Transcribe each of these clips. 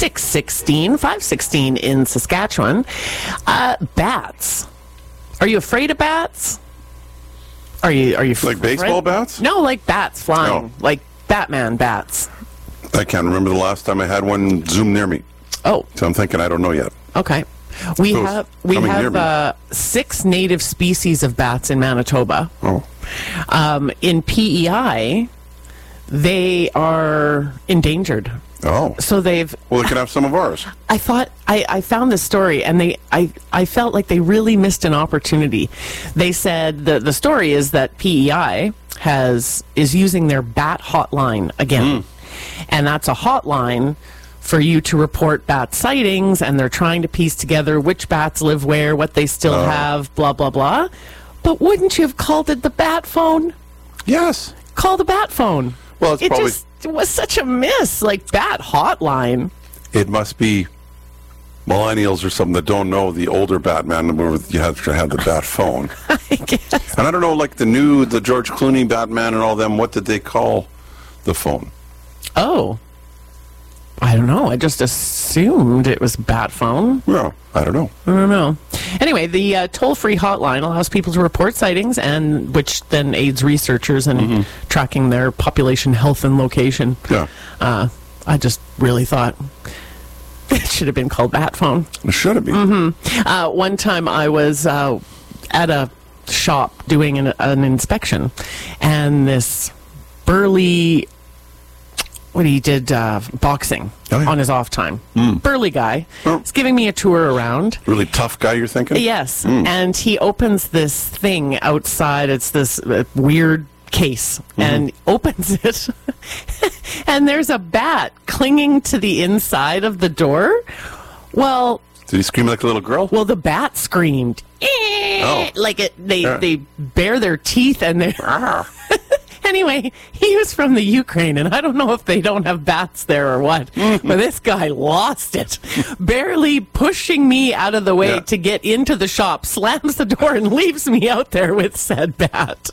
616, 516 in Saskatchewan. Bats. Are you afraid of bats? Are you like baseball bats? No, like bats flying. No. Like Batman bats. I can't remember the last time I had one zoom near me. Oh, So I'm thinking I don't know yet. okay. We Suppose have coming near 6 native species of bats in Manitoba. Oh. In PEI, they are endangered. Oh. So they've. Well, they could have some of ours. I thought I found this story, and I felt like they really missed an opportunity. They said the story is that PEI is using their bat hotline again, and that's a hotline for you to report bat sightings, and they're trying to piece together which bats live where, what they still have, blah blah blah. But wouldn't you have called it the bat phone? Yes. Call the bat phone. Well, it's probably... It was such a miss, like bat hotline. It must be millennials or something that don't know the older Batman where you have to have the bat phone. I guess. And I don't know, like the George Clooney Batman and all them, what did they call the phone? Oh. I don't know. I just assumed it was bat phone. Well, I don't know. I don't know. Anyway, the toll-free hotline allows people to report sightings, and which then aids researchers in tracking their population health and location. Yeah. I just really thought it should have been called bat phone. It should have been. One time I was at a shop doing an inspection, and this burly... he did boxing on his off time. Burly guy. He's giving me a tour around. Really tough guy, you're thinking? Yes. And he opens this thing outside. It's this weird case. And opens it. And there's a bat clinging to the inside of the door. Well... Did he scream like a little girl? Well, the bat screamed. Like they bare their teeth and they... Anyway, he was from the Ukraine, and I don't know if they don't have bats there or what, but this guy lost it. Barely pushing me out of the way to get into the shop, slams the door, and leaves me out there with said bat.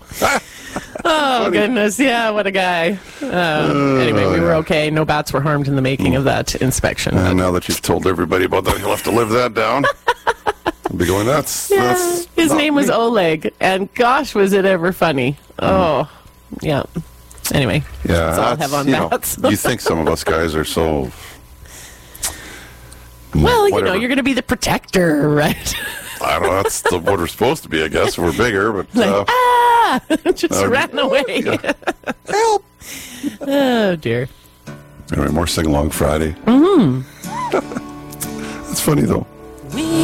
Oh, goodness. Yeah, what a guy. Anyway, we were okay. No bats were harmed in the making of that inspection. And now that you've told everybody about that, you'll have to live that down. I'll be going, that's his name was Oleg, and gosh, was it ever funny. Oh. Yeah. Anyway. Yeah. That's all I have on bats. You think some of us guys are so... Well, whatever. you're going to be the protector, right? I don't know. That's what we're supposed to be, I guess. We're bigger, but... Just ran away. Yeah. Help! Oh, dear. Anyway, more Sing Along Friday. That's funny, though.